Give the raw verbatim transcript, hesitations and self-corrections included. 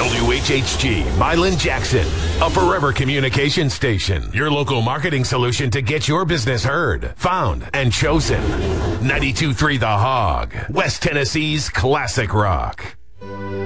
W H H G, Milan Jackson, a forever communication station. Your local marketing solution to get your business heard, found, and chosen. ninety-two point three The Hog, West Tennessee's classic rock.